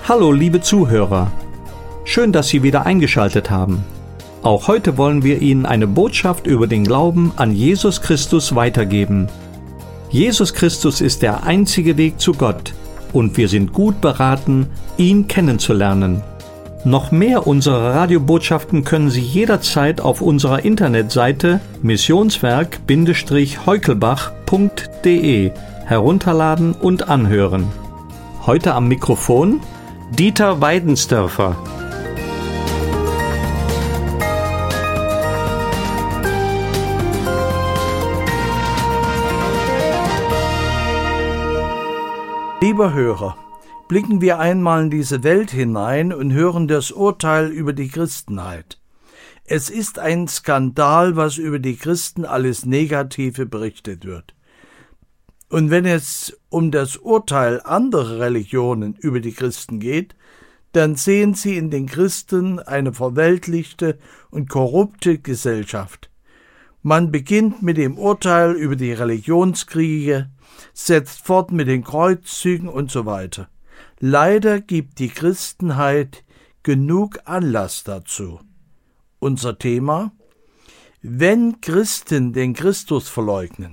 Hallo liebe Zuhörer, schön, dass Sie wieder eingeschaltet haben. Auch heute wollen wir Ihnen eine Botschaft über den Glauben an Jesus Christus weitergeben. Jesus Christus ist der einzige Weg zu Gott und wir sind gut beraten, ihn kennenzulernen. Noch mehr unserer Radiobotschaften können Sie jederzeit auf unserer Internetseite missionswerk-heukelbach.de herunterladen und anhören. Heute am Mikrofon Dieter Weidensdörfer. Lieber Hörer, blicken wir einmal in diese Welt hinein und hören das Urteil über die Christenheit. Es ist ein Skandal, was über die Christen alles Negative berichtet wird. Und wenn es um das Urteil anderer Religionen über die Christen geht, dann sehen sie in den Christen eine verweltlichte und korrupte Gesellschaft. Man beginnt mit dem Urteil über die Religionskriege, setzt fort mit den Kreuzzügen und so weiter. Leider gibt die Christenheit genug Anlass dazu. Unser Thema: Wenn Christen den Christus verleugnen.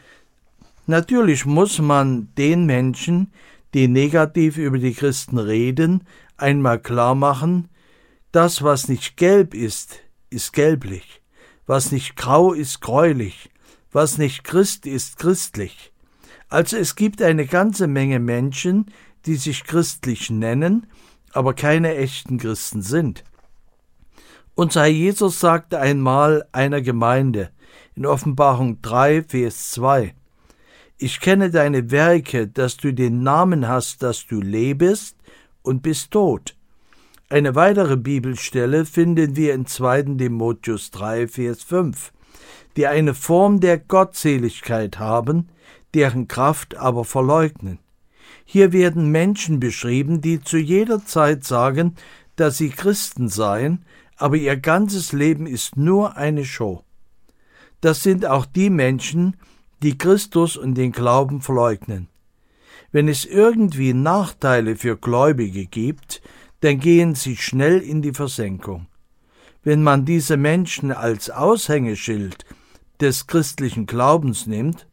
Natürlich muss man den Menschen, die negativ über die Christen reden, einmal klar machen, das, was nicht gelb ist, ist gelblich, was nicht grau ist gräulich, was nicht Christ ist christlich. Also es gibt eine ganze Menge Menschen, die sich christlich nennen, aber keine echten Christen sind. Unser Herr Jesus sagte einmal einer Gemeinde in Offenbarung 3, Vers 2: Ich kenne deine Werke, dass du den Namen hast, dass du lebest und bist tot. Eine weitere Bibelstelle finden wir in 2. Timotheus 3, Vers 5, die eine Form der Gottseligkeit haben, deren Kraft aber verleugnen. Hier werden Menschen beschrieben, die zu jeder Zeit sagen, dass sie Christen seien, aber ihr ganzes Leben ist nur eine Show. Das sind auch die Menschen, die Christus und den Glauben verleugnen. Wenn es irgendwie Nachteile für Gläubige gibt, dann gehen sie schnell in die Versenkung. Wenn man diese Menschen als Aushängeschild des christlichen Glaubens nimmt,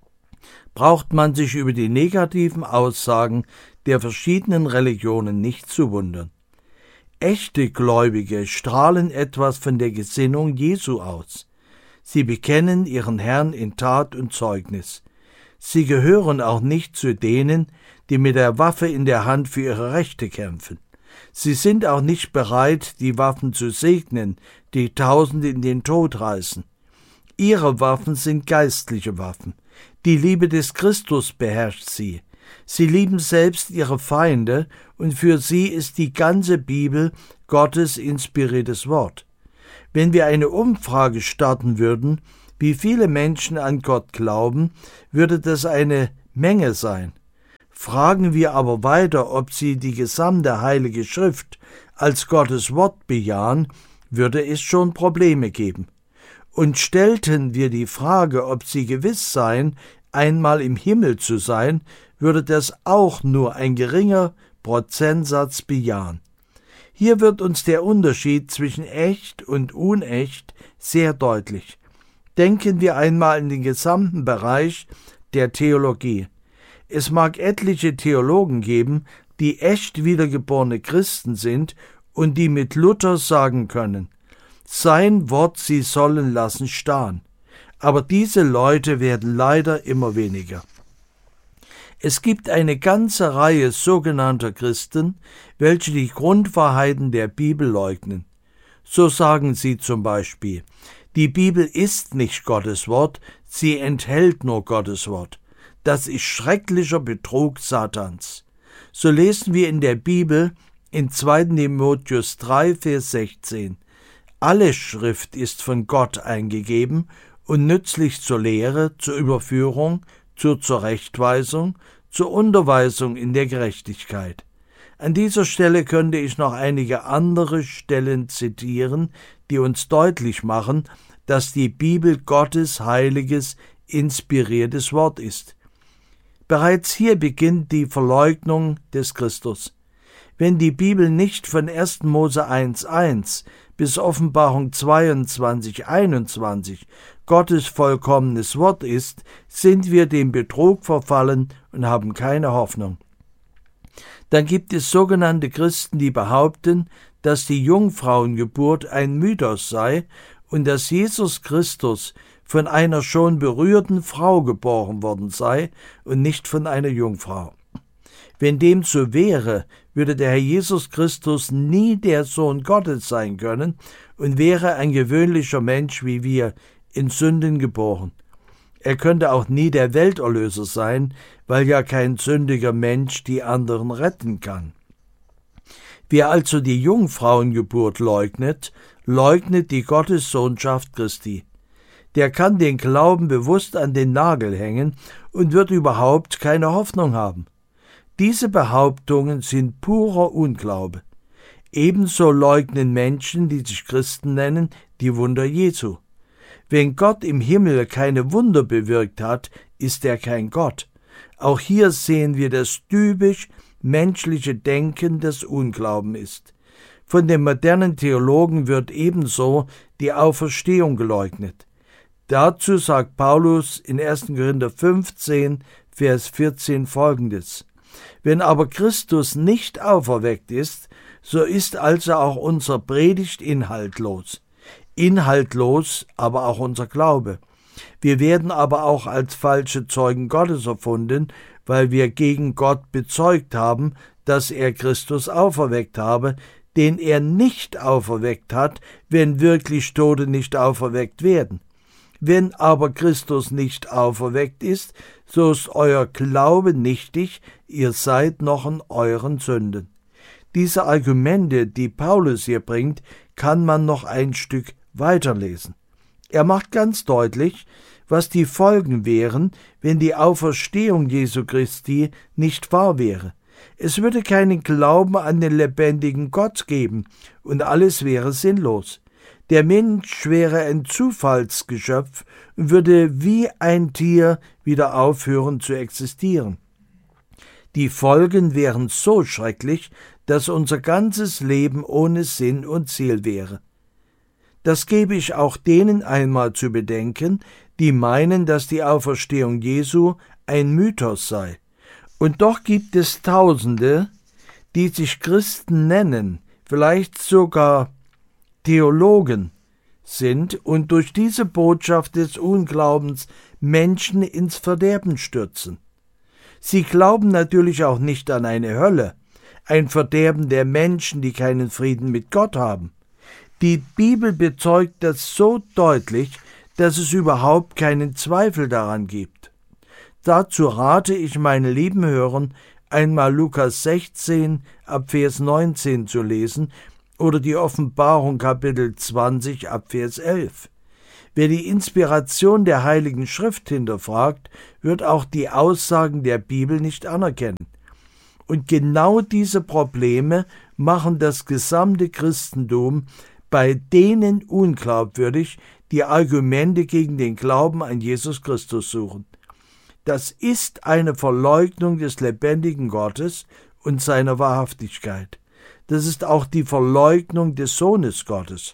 braucht man sich über die negativen Aussagen der verschiedenen Religionen nicht zu wundern. Echte Gläubige strahlen etwas von der Gesinnung Jesu aus. Sie bekennen ihren Herrn in Tat und Zeugnis. Sie gehören auch nicht zu denen, die mit der Waffe in der Hand für ihre Rechte kämpfen. Sie sind auch nicht bereit, die Waffen zu segnen, die Tausende in den Tod reißen. Ihre Waffen sind geistliche Waffen. Die Liebe des Christus beherrscht sie. Sie lieben selbst ihre Feinde, und für sie ist die ganze Bibel Gottes inspiriertes Wort. Wenn wir eine Umfrage starten würden, wie viele Menschen an Gott glauben, würde das eine Menge sein. Fragen wir aber weiter, ob sie die gesamte Heilige Schrift als Gottes Wort bejahen, würde es schon Probleme geben. Und stellten wir die Frage, ob sie gewiss seien, einmal im Himmel zu sein, würde das auch nur ein geringer Prozentsatz bejahen. Hier wird uns der Unterschied zwischen echt und unecht sehr deutlich. Denken wir einmal in den gesamten Bereich der Theologie. Es mag etliche Theologen geben, die echt wiedergeborene Christen sind und die mit Luther sagen können: Sein Wort sie sollen lassen stehen. Aber diese Leute werden leider immer weniger. Es gibt eine ganze Reihe sogenannter Christen, welche die Grundwahrheiten der Bibel leugnen. So sagen sie zum Beispiel: Die Bibel ist nicht Gottes Wort, sie enthält nur Gottes Wort. Das ist schrecklicher Betrug Satans. So lesen wir in der Bibel in 2. Timotheus 3, Vers 16: Alle Schrift ist von Gott eingegeben und nützlich zur Lehre, zur Überführung, zur Zurechtweisung, zur Unterweisung in der Gerechtigkeit. An dieser Stelle könnte ich noch einige andere Stellen zitieren, die uns deutlich machen, dass die Bibel Gottes heiliges, inspiriertes Wort ist. Bereits hier beginnt die Verleugnung des Christus. Wenn die Bibel nicht von 1. Mose 1,1 bis Offenbarung 22,21 Gottes vollkommenes Wort ist, sind wir dem Betrug verfallen und haben keine Hoffnung. Dann gibt es sogenannte Christen, die behaupten, dass die Jungfrauengeburt ein Mythos sei und dass Jesus Christus von einer schon berührten Frau geboren worden sei und nicht von einer Jungfrau. Wenn dem so wäre, würde der Herr Jesus Christus nie der Sohn Gottes sein können und wäre ein gewöhnlicher Mensch wie wir, in Sünden geboren. Er könnte auch nie der Welterlöser sein, weil ja kein sündiger Mensch die anderen retten kann. Wer also die Jungfrauengeburt leugnet, leugnet die Gottessohnschaft Christi. Der kann den Glauben bewusst an den Nagel hängen und wird überhaupt keine Hoffnung haben. Diese Behauptungen sind purer Unglaube. Ebenso leugnen Menschen, die sich Christen nennen, die Wunder Jesu. Wenn Gott im Himmel keine Wunder bewirkt hat, ist er kein Gott. Auch hier sehen wir das typisch menschliche Denken, das Unglauben ist. Von den modernen Theologen wird ebenso die Auferstehung geleugnet. Dazu sagt Paulus in 1. Korinther 15, Vers 14 folgendes: Wenn aber Christus nicht auferweckt ist, so ist also auch unser Predigt inhaltlos. Inhaltlos aber auch unser Glaube. Wir werden aber auch als falsche Zeugen Gottes erfunden, weil wir gegen Gott bezeugt haben, dass er Christus auferweckt habe, den er nicht auferweckt hat, wenn wirklich Tote nicht auferweckt werden. Wenn aber Christus nicht auferweckt ist, so ist euer Glaube nichtig, ihr seid noch in euren Sünden. Diese Argumente, die Paulus hier bringt, kann man noch ein Stück weiterlesen. Er macht ganz deutlich, was die Folgen wären, wenn die Auferstehung Jesu Christi nicht wahr wäre. Es würde keinen Glauben an den lebendigen Gott geben und alles wäre sinnlos. Der Mensch wäre ein Zufallsgeschöpf und würde wie ein Tier wieder aufhören zu existieren. Die Folgen wären so schrecklich, dass unser ganzes Leben ohne Sinn und Ziel wäre. Das gebe ich auch denen einmal zu bedenken, die meinen, dass die Auferstehung Jesu ein Mythos sei. Und doch gibt es Tausende, die sich Christen nennen, vielleicht sogar Theologen sind und durch diese Botschaft des Unglaubens Menschen ins Verderben stürzen. Sie glauben natürlich auch nicht an eine Hölle, ein Verderben der Menschen, die keinen Frieden mit Gott haben. Die Bibel bezeugt das so deutlich, dass es überhaupt keinen Zweifel daran gibt. Dazu rate ich meinen lieben Hörern, einmal Lukas 16 ab Vers 19 zu lesen oder die Offenbarung Kapitel 20 ab Vers 11. Wer die Inspiration der Heiligen Schrift hinterfragt, wird auch die Aussagen der Bibel nicht anerkennen. Und genau diese Probleme machen das gesamte Christentum bei denen unglaubwürdig, die Argumente gegen den Glauben an Jesus Christus suchen. Das ist eine Verleugnung des lebendigen Gottes und seiner Wahrhaftigkeit. Das ist auch die Verleugnung des Sohnes Gottes.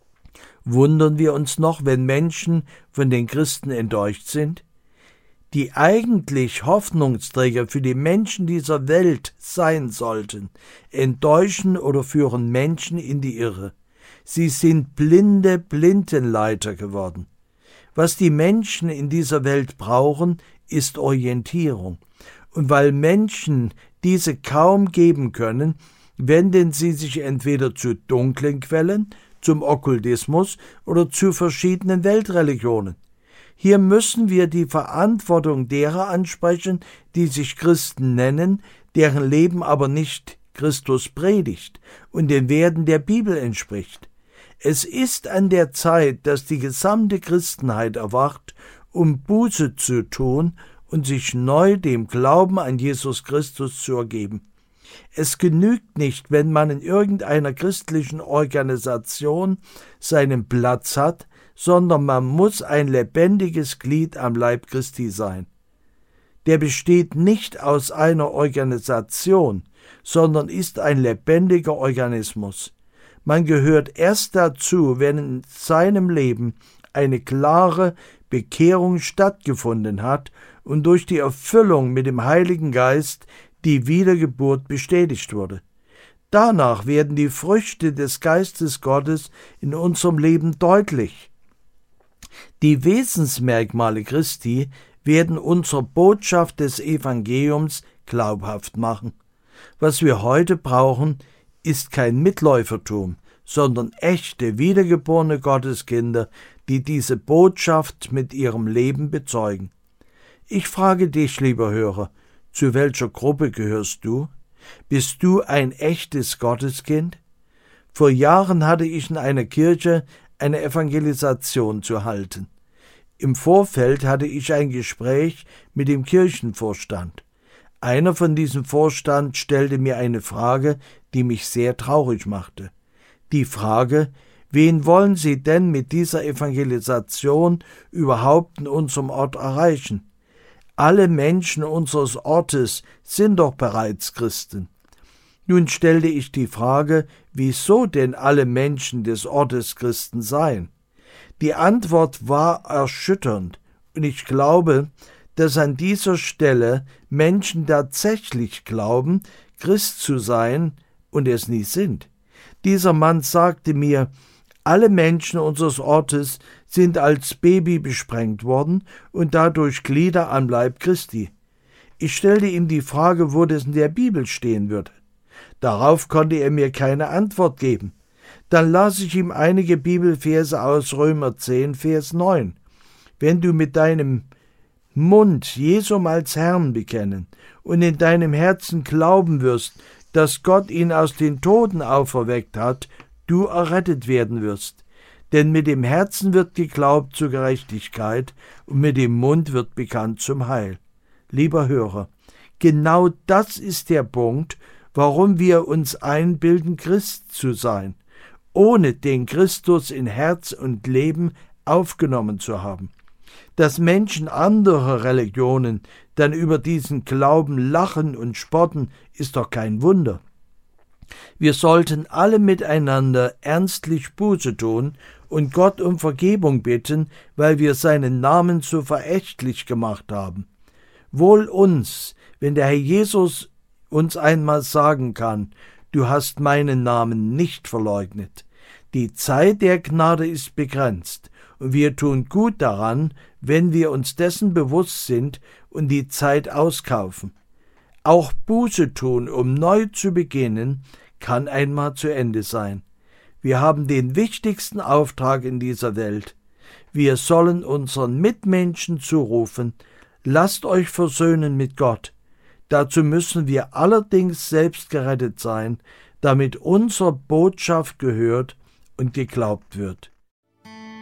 Wundern wir uns noch, wenn Menschen von den Christen enttäuscht sind? Die eigentlich Hoffnungsträger für die Menschen dieser Welt sein sollten, enttäuschen oder führen Menschen in die Irre. Sie sind blinde Blindenleiter geworden. Was die Menschen in dieser Welt brauchen, ist Orientierung. Und weil Menschen diese kaum geben können, wenden sie sich entweder zu dunklen Quellen, zum Okkultismus oder zu verschiedenen Weltreligionen. Hier müssen wir die Verantwortung derer ansprechen, die sich Christen nennen, deren Leben aber nicht Christus predigt und den Werten der Bibel entspricht. Es ist an der Zeit, dass die gesamte Christenheit erwacht, um Buße zu tun und sich neu dem Glauben an Jesus Christus zu ergeben. Es genügt nicht, wenn man in irgendeiner christlichen Organisation seinen Platz hat, sondern man muss ein lebendiges Glied am Leib Christi sein. der besteht nicht aus einer Organisation, sondern ist ein lebendiger Organismus. Man gehört erst dazu, wenn in seinem Leben eine klare Bekehrung stattgefunden hat und durch die Erfüllung mit dem Heiligen Geist die Wiedergeburt bestätigt wurde. Danach werden die Früchte des Geistes Gottes in unserem Leben deutlich. Die Wesensmerkmale Christi werden unserer Botschaft des Evangeliums glaubhaft machen. Was wir heute brauchen, ist kein Mitläufertum, sondern echte, wiedergeborene Gotteskinder, die diese Botschaft mit ihrem Leben bezeugen. Ich frage dich, lieber Hörer, zu welcher Gruppe gehörst du? Bist du ein echtes Gotteskind? Vor Jahren hatte ich in einer Kirche eine Evangelisation zu halten. Im Vorfeld hatte ich ein Gespräch mit dem Kirchenvorstand. Einer von diesem Vorstand stellte mir eine Frage, die mich sehr traurig machte. Die Frage: Wen wollen Sie denn mit dieser Evangelisation überhaupt in unserem Ort erreichen? Alle Menschen unseres Ortes sind doch bereits Christen. Nun stellte ich die Frage, wieso denn alle Menschen des Ortes Christen seien? Die Antwort war erschütternd, und ich glaube, dass an dieser Stelle Menschen tatsächlich glauben, Christ zu sein und es nie sind. Dieser Mann sagte mir, alle Menschen unseres Ortes sind als Baby besprengt worden und dadurch Glieder am Leib Christi. Ich stellte ihm die Frage, wo das in der Bibel stehen würde. Darauf konnte er mir keine Antwort geben. Dann las ich ihm einige Bibelverse aus Römer 10, Vers 9. Wenn du mit deinem Mund Jesum als Herrn bekennen und in deinem Herzen glauben wirst, dass Gott ihn aus den Toten auferweckt hat, du errettet werden wirst. Denn mit dem Herzen wird geglaubt zur Gerechtigkeit und mit dem Mund wird bekannt zum Heil. Lieber Hörer, genau das ist der Punkt, warum wir uns einbilden, Christ zu sein, ohne den Christus in Herz und Leben aufgenommen zu haben. Dass Menschen anderer Religionen dann über diesen Glauben lachen und spotten, ist doch kein Wunder. Wir sollten alle miteinander ernstlich Buße tun und Gott um Vergebung bitten, weil wir seinen Namen so verächtlich gemacht haben. Wohl uns, wenn der Herr Jesus uns einmal sagen kann, du hast meinen Namen nicht verleugnet. Die Zeit der Gnade ist begrenzt, und wir tun gut daran, wenn wir uns dessen bewusst sind und die Zeit auskaufen. Auch Buße tun, um neu zu beginnen, kann einmal zu Ende sein. Wir haben den wichtigsten Auftrag in dieser Welt. Wir sollen unseren Mitmenschen zurufen, lasst euch versöhnen mit Gott. Dazu müssen wir allerdings selbst gerettet sein, damit unsere Botschaft gehört und geglaubt wird.